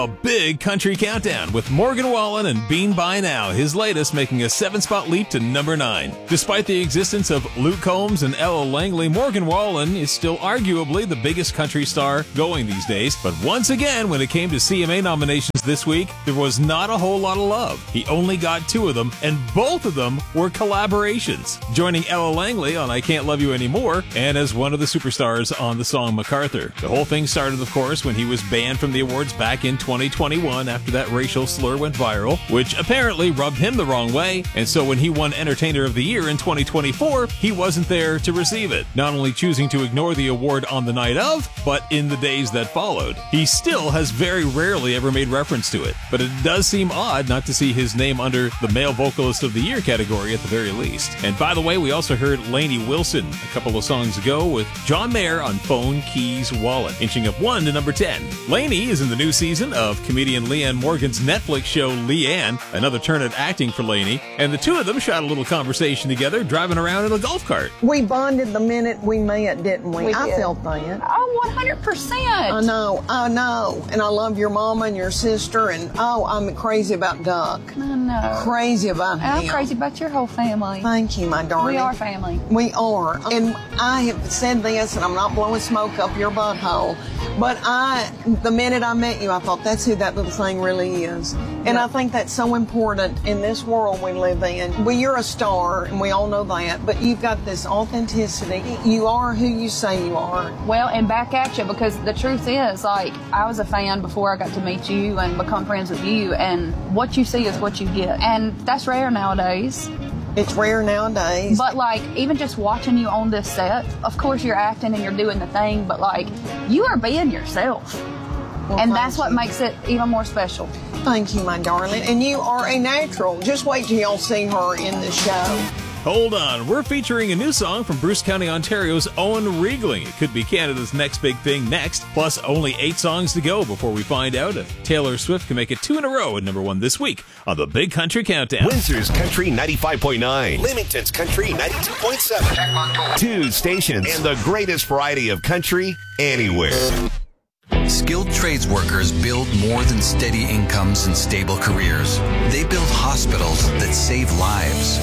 A big country countdown with Morgan Wallen and Bean By Now, his latest making a 7-spot leap to number 9. Despite the existence of Luke Combs and Ella Langley, Morgan Wallen is still arguably the biggest country star going these days. But once again, when it came to CMA nominations this week, there was not a whole lot of love. He only got 2 of them, and both of them were collaborations, joining Ella Langley on I Can't Love You Anymore and as one of the superstars on the song MacArthur. The whole thing started, of course, when he was banned from the awards back in 2021 after that racial slur went viral, which apparently rubbed him the wrong way, and so when he won Entertainer of the Year in 2024, he wasn't there to receive it, not only choosing to ignore the award on the night of, but in the days that followed. He still has very rarely ever made reference to it, but it does seem odd not to see his name under the Male Vocalist of the Year category at the very least. And by the way, we also heard Lainey Wilson a couple of songs ago with John Mayer on Phone Keys Wallet, inching up 1 to number 10. Lainey is in the new season of comedian Leanne Morgan's Netflix show Leanne, another turn at acting for Lainey, and the two of them shot a little conversation together driving around in a golf cart. We bonded the minute we met, didn't we? I felt that. Oh, 100%. I know. And I love your mama and your sister, and I'm crazy about Duck. I know. Crazy about him. I'm crazy about your whole family. Thank you, my darling. We are family. We are. And I have said this, and I'm not blowing smoke up your butthole, but the minute I met you, I thought that's who that little thing really is. And I think that's so important in this world we live in. Well, you're a star, and we all know that, but you've got this authenticity. You are who you say you are. Well, and back at you, because the truth is, like, I was a fan before I got to meet you and become friends with you, and what you see is what you get. And that's rare nowadays. It's rare nowadays. But, like, even just watching you on this set, of course you're acting and you're doing the thing, but, like, you are being yourself. Well, and that's what makes it even more special. Thank you, my darling. And you are a natural. Just wait till y'all see her in the show. Hold on, we're featuring a new song from Bruce County, Ontario's Owen Riegling. It could be Canada's next big thing next, plus only 8 songs to go before we find out if Taylor Swift can make it 2 in a row at number 1 this week on the Big Country Countdown. Windsor's Country 95.9, Leamington's Country 92.7. 2 stations and the greatest variety of country anywhere. Skilled trades workers build more than steady incomes and stable careers. They build hospitals that save lives,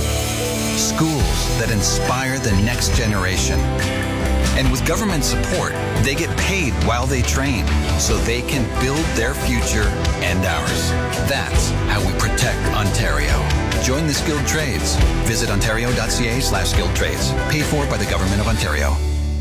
schools that inspire the next generation. And with government support, they get paid while they train so they can build their future and ours. That's how we protect Ontario. Join the skilled trades. Visit ontario.ca/skilled trades. Paid for by the Government of Ontario.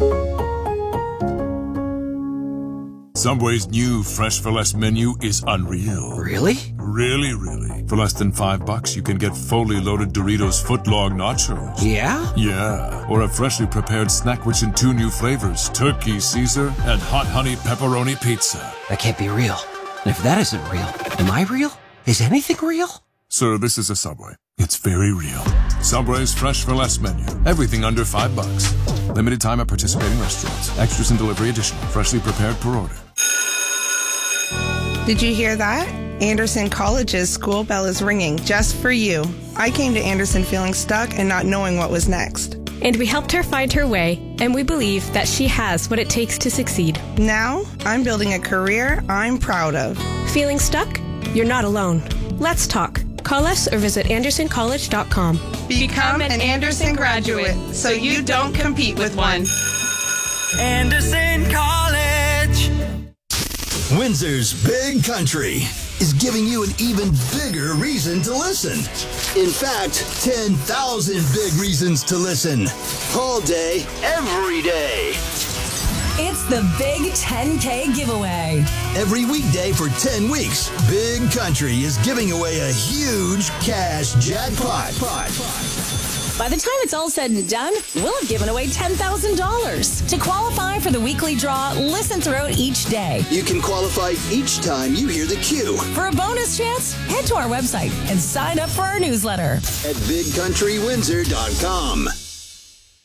Subway's new Fresh for Less menu is unreal. Really? Really. For less than $5, you can get fully loaded Doritos footlong nachos. Yeah? Yeah. Or a freshly prepared snack rich in 2 new flavors, Turkey Caesar and Hot Honey Pepperoni Pizza. That can't be real. And if that isn't real, am I real? Is anything real? Sir, this is a Subway. It's very real. Subway's Fresh for Less menu. Everything under $5. Limited time at participating restaurants. Extras and delivery additional. Freshly prepared per order. Did you hear that? Anderson College's school bell is ringing just for you. I came to Anderson feeling stuck and not knowing what was next. And we helped her find her way, and we believe that she has what it takes to succeed. Now, I'm building a career I'm proud of. Feeling stuck? You're not alone. Let's talk. Call us or visit andersoncollege.com. Become an Anderson graduate so you don't compete with one. Anderson College. Windsor's Big Country is giving you an even bigger reason to listen. In fact, 10,000 big reasons to listen. All day, every day. It's the Big 10K giveaway. Every weekday for 10 weeks, Big Country is giving away a huge cash jackpot. By the time it's all said and done, we'll have given away $10,000. To qualify for the weekly draw, listen throughout each day. You can qualify each time you hear the cue. For a bonus chance, head to our website and sign up for our newsletter at BigCountryWindsor.com.